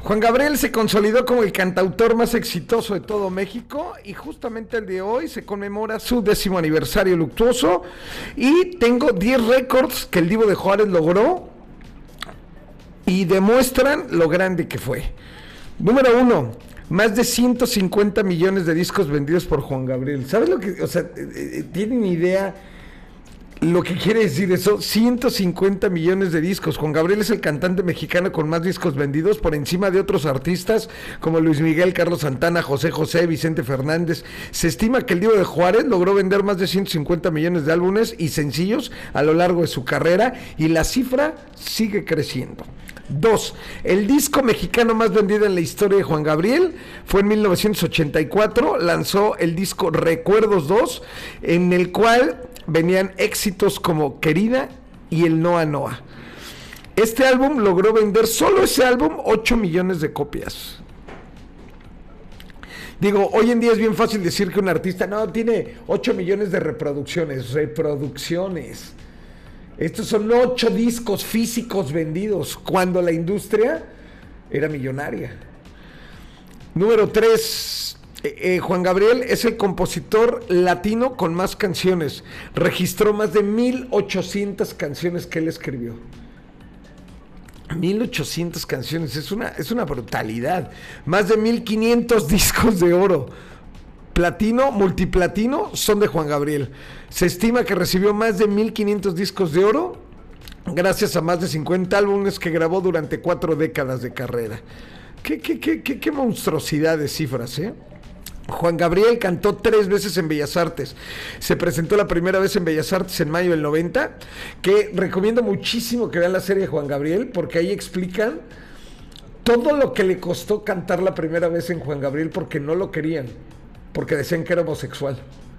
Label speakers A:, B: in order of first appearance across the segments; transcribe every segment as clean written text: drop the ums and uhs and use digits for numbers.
A: Juan Gabriel se consolidó como el cantautor más exitoso de todo México y justamente el de hoy se conmemora su 10º aniversario luctuoso y tengo 10 récords que el Divo de Juárez logró y demuestran lo grande que fue. Número 1, más de 150 millones de discos vendidos por Juan Gabriel. ¿Sabes lo que, tienen idea lo que quiere decir eso? 150 millones de discos. Juan Gabriel es el cantante mexicano con más discos vendidos por encima de otros artistas como Luis Miguel, Carlos Santana, José José, Vicente Fernández. Se estima que el Divo de Juárez logró vender más de 150 millones de álbumes y sencillos a lo largo de su carrera y la cifra sigue creciendo. 2. El disco mexicano más vendido en la historia de Juan Gabriel fue en 1984. Lanzó el disco Recuerdos 2, en el cual venían éxitos como Querida y el Noa Noa. Este álbum logró vender, solo ese álbum, 8 millones de copias. Digo, hoy en día es bien fácil decir que un artista, no, tiene 8 millones de reproducciones. Estos son 8 discos físicos vendidos, cuando la industria era millonaria. Número 3. Juan Gabriel es el compositor latino con más canciones. Registró más de 1,800 canciones que él escribió. 1,800 canciones, es una brutalidad. Más de 1,500 discos de oro. Platino, multiplatino, son de Juan Gabriel. Se estima que recibió más de 1,500 discos de oro gracias a más de 50 álbumes que grabó durante 4 décadas de carrera. Qué monstruosidad de cifras, ¿eh? Juan Gabriel cantó 3 veces en Bellas Artes. Se presentó la primera vez en Bellas Artes en mayo del 90, que recomiendo muchísimo que vean la serie de Juan Gabriel, porque ahí explican todo lo que le costó cantar la primera vez en Juan Gabriel, porque no lo querían, porque decían que era homosexual.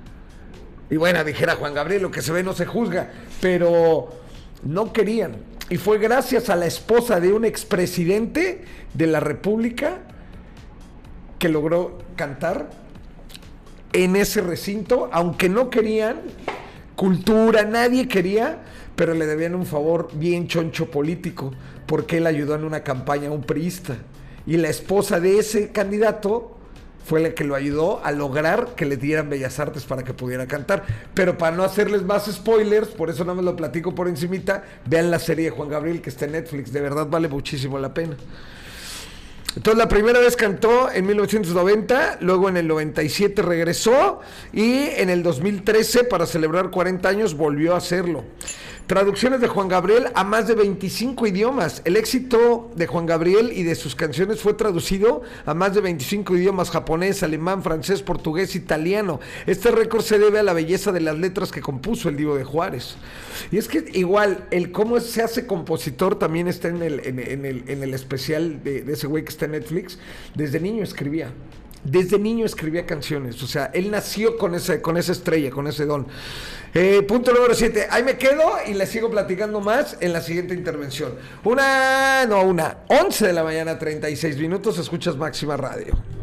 A: Y bueno, dijera Juan Gabriel, lo que se ve no se juzga, pero no querían. Y fue gracias a la esposa de un expresidente de la República que logró cantar en ese recinto, aunque no querían cultura, nadie quería, pero le debían un favor bien choncho político, porque él ayudó en una campaña a un priista, y la esposa de ese candidato fue la que lo ayudó a lograr que le dieran Bellas Artes para que pudiera cantar. Pero para no hacerles más spoilers, por eso no me lo platico por encimita, vean la serie de Juan Gabriel que está en Netflix, de verdad vale muchísimo la pena. Entonces la primera vez cantó en 1990, luego en el 97 regresó y en el 2013, para celebrar 40 años, volvió a hacerlo. Traducciones de Juan Gabriel a más de 25 idiomas. El éxito de Juan Gabriel y de sus canciones fue traducido a más de 25 idiomas: japonés, alemán, francés, portugués, italiano. Este récord se debe a la belleza de las letras que compuso el Divo de Juárez. Y es que igual, el cómo se hace compositor también está en el especial de ese güey que está en Netflix. Desde niño escribía canciones, o sea, él nació con esa estrella, con ese don. Punto número 7, ahí me quedo y les sigo platicando más en la siguiente intervención. 11 de la mañana, 36 minutos, escuchas Máxima Radio.